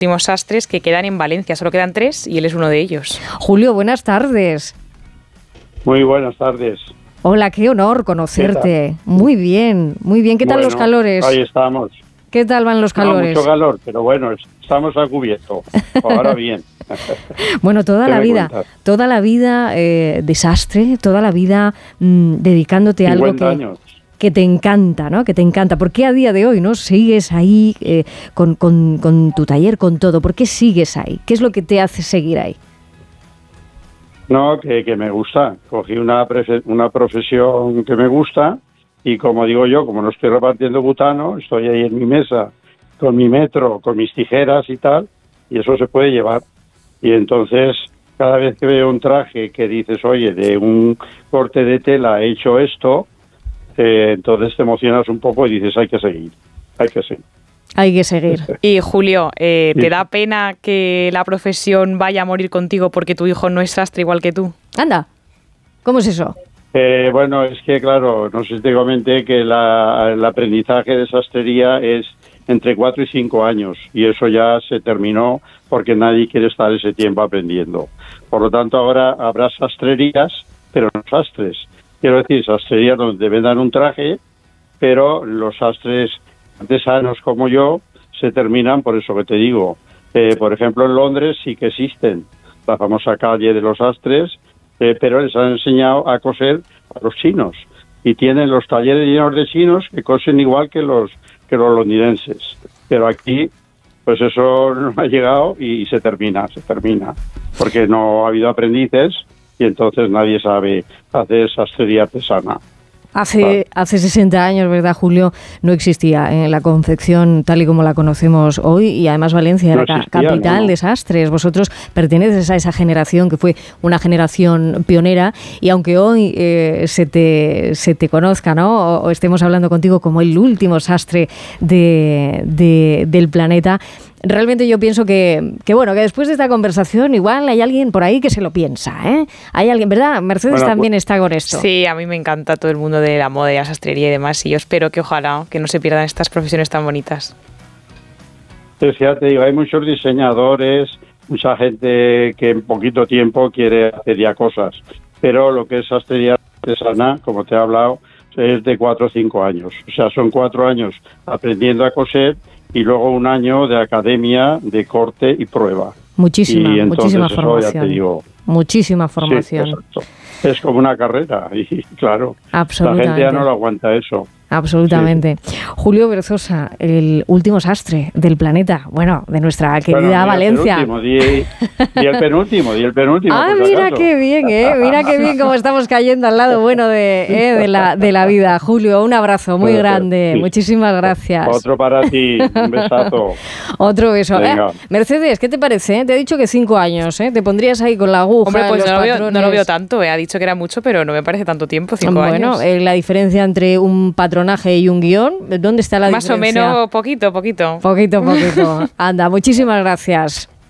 sastres que quedan en Valencia. Solo quedan 3 y él es uno de ellos. Julio, buenas tardes. Muy buenas tardes. Hola, qué honor conocerte. Muy bien, muy bien. ¿Qué tal los calores? Ahí estamos. ¿Qué tal van los calores? No, mucho calor, pero bueno, estamos a cubierto. Ahora bien. Bueno, toda la vida desastre, toda la vida dedicándote a algo que te encanta, ¿no? Que te encanta. ¿Por qué a día de hoy, no, sigues ahí con tu taller, con todo? ¿Por qué sigues ahí? ¿Qué es lo que te hace seguir ahí? No, que me gusta. Cogí una profesión que me gusta y, como digo yo, como no estoy repartiendo butano, estoy ahí en mi mesa con mi metro, con mis tijeras y tal, y eso se puede llevar. Y entonces, cada vez que veo un traje que dices, oye, de un corte de tela he hecho esto, entonces te emocionas un poco y dices, hay que seguir. Hay que seguir. Y Julio, ¿te da pena que la profesión vaya a morir contigo porque tu hijo no es sastre igual que tú? Anda, ¿cómo es eso? Bueno, es que claro, no sé si te comenté que el aprendizaje de sastrería es entre 4 y 5 años y eso ya se terminó porque nadie quiere estar ese tiempo aprendiendo. Por lo tanto, ahora habrá sastrerías, pero no sastres. Quiero decir, sastrerías donde vendan un traje, pero los sastres artesanos como yo se terminan, por eso que te digo. Por ejemplo, en Londres sí que existen la famosa calle de los sastres, pero les han enseñado a coser a los chinos y tienen los talleres llenos de chinos que cosen igual que los londinenses. Pero aquí, pues eso no ha llegado y se termina, porque no ha habido aprendices y entonces nadie sabe hacer sastrería artesana. Hace 60 años, ¿verdad, Julio? No existía la confección tal y como la conocemos hoy y además Valencia era capital de sastres. Vosotros perteneces a esa generación que fue una generación pionera y aunque hoy se te conozca, ¿no? O estemos hablando contigo como el último sastre del planeta, realmente yo pienso que después de esta conversación igual hay alguien por ahí que se lo piensa, ¿eh? Hay alguien, ¿verdad? Mercedes también está con esto. Sí, a mí me encanta todo el mundo de la moda y la sastrería y demás, y yo espero que ojalá que no se pierdan estas profesiones tan bonitas. Pues ya te digo, hay muchos diseñadores, mucha gente que en poquito tiempo quiere hacer ya cosas, pero lo que es sastrería artesana, como te he hablado, es de 4 o 5 años. O sea, son 4 años aprendiendo a coser y luego 1 año de academia, de corte y prueba. Muchísima formación. Ya te digo, muchísima formación. Sí, exacto. Es como una carrera y claro, la gente ya no lo aguanta eso. Absolutamente. Sí. Julio Berzosa, el último sastre del planeta, de nuestra querida Valencia. Di el penúltimo. Ah, mira qué bien, mira qué bien cómo estamos cayendo al lado bueno de la vida. Julio, un abrazo muy grande. Sí. Muchísimas gracias. Otro para ti, un besazo. Otro beso. Mercedes, ¿qué te parece? Te ha dicho que 5 años, ¿te pondrías ahí con la aguja? Hombre, pues no lo veo tanto, ha dicho que era mucho, pero no me parece tanto tiempo, 5 años. Bueno, la diferencia entre un patronaje y un guión, ¿dónde está la diferencia? Más o menos, poquito. Poquito. Anda, muchísimas gracias.